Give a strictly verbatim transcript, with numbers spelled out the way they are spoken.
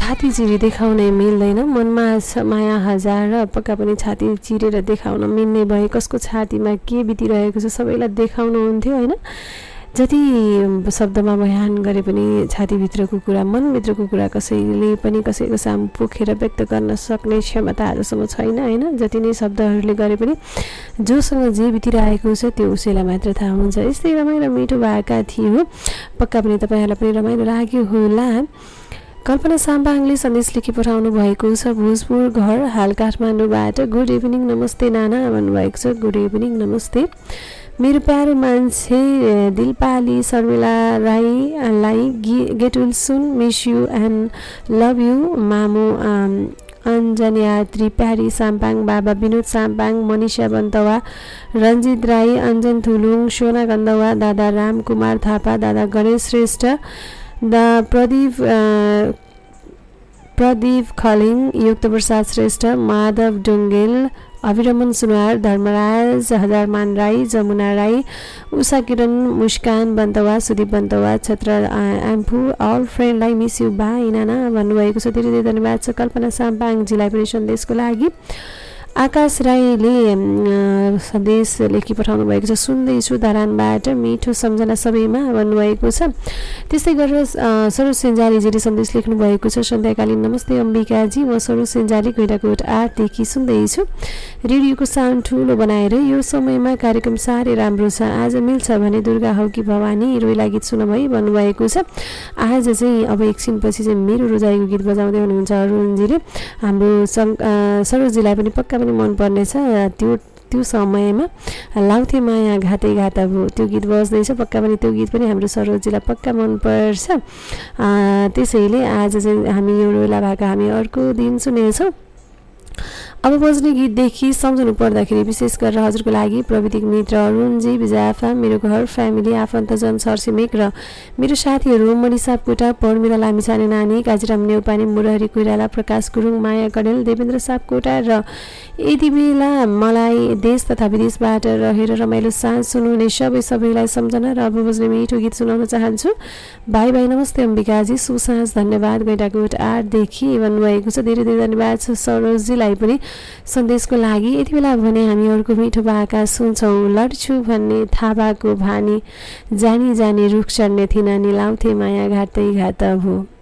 छाती चिरी देखाउनै मिल्दैन, मनमा छ माया हजार, पक्का पनि छाती चिरेर देखाउन मिल्ने भए कसको छातीमा के बितिरहेको छ सबैलाई देखाउनुहुन्थ्यो होइन। जति शब्दमा बयान गरे पनि छातीभित्रको कुरा, मनभित्रको कुरा कसैले पनि कसैको सामु पोखेर व्यक्त गर्न सक्ने क्षमता आजसम्म छैन होइन। जति नै शब्दहरूले गरे पनि जोसँग जे बितिरहेको छ त्यो उसैलाई मात्र थाहा हुन्छ। यस्तै रमाइलो मिठो भएका थियो, पक्का पनि तपाईँहरूलाई पनि रमाइलो लाग्यो होला। कल्पना साम्बाङले सन्देश लेखी पठाउनु भएको छ, भोजपुर घर हाल काठमाडौँबाट। गुड इभिनिङ नमस्ते नाना भन्नुभएको छ। गुड इभिनिङ नमस्ते। मेरो प्यारो मान्छे दिलपाली शर्मिला राईलाई get will soon, miss you and love you मामु अञ्जन्या त्रिप्यारी Sampang, बाबा विनोद साम्पाङ, मनिषा बन्तवा, रञ्जित राई, अञ्जन थुलुङ, सोना गन्धवा, दादा रामकुमार थापा, दादा गणेश श्रेष्ठ, दा प्रदीप प्रदीप खलिङ, युक्त प्रसाद श्रेष्ठ, माधव डुङ्गेल, अभिरमन सुनवार, धर्मराज हजारमान राई, जमुना राई, उषा किरण, मुस्कान बन्तवा, सुदीप बन्तवा, छत्र एम्फू, अल फ्रेन्डलाई मिस यु बाई नाना भन्नुभएको छ। धेरै धेरै धन्यवाद छ कल्पना साम्पाङजीलाई पनि सन्देशको लागि। आकाश राईले सन्देश लेखी पठाउनु भएको छ, सुन्दैछु धरानबाट, मिठो सम्झना सबैमा भन्नुभएको छ। त्यस्तै गरेर सरोज सेन्जालीजीले सन्देश लेख्नु भएको छ, सन्ध्याकालीन नमस्ते अम्बिकाजी, म सरोज सेन्जाली गैँडाकोट आठदेखि सुन्दैछु। रेडियोको साउन्ड ठुलो बनाएर यो समयमा कार्यक्रम साह्रै राम्रो छ, आज मिल्छ भने दुर्गा हौ कि भवानी रोइला गीत सुन भई भन्नुभएको छ। आज चाहिँ अब एकछिनपछि चाहिँ मेरो रोजाइको गीत बजाउँदै हुनुहुन्छ अरुणजीले। हाम्रो सरोजजीलाई पनि पक्का पनि मनपर्नेछ त्यो त्यो समयमा लाउथे माया घातै घाता भयो त्यो गीत बज्दैछ, पक्का पनि त्यो गीत पनि हाम्रो सरोजजीलाई पक्का मनपर्छ। त्यसैले आज चाहिँ हामी यो रोइला भाका हामी अर्को दिन सुनेछौँ। अब बज्ने गीतदेखि सम्झनु पर्दाखेरि विशेष गरेर हजुरको लागि प्रविधिक मित्र अरुणजी, विजयाफा, मेरो घर फ्यामिली, आफन्तजन, छरछिमेक र मेरो साथीहरू मणि सापकोटा, पर्मिला लामिछाने नानी, काजीराम नेउपाने, मुरहरी कोइराला, प्रकाश गुरुङ, माया कडेल, देवेन्द्र सापकोटा र यति बेला मलाई देश तथा विदेशबाट रहेर रमाइलो साँझ सुन्नुहुने सबै सबैलाई सम्झना र अब बज्ने मिठो गीत सुनाउन चाहन्छु। बाई बाई नमस्ते अम्बिकाजी, सुसाँझ, धन्यवाद गैँडाकोट आठदेखि भन्नुभएको छ। धेरै धेरै धन्यवाद छ सरोजजीलाई पनि सन्देशको लागि। यति बेला भने हामी अर्को मिठो भाका सुन्छौँ, लड्छु भन्ने थापाको भानी, जानी जानी रुख चढ्ने थिन, निलाउँथे माया घाटै घाट भो।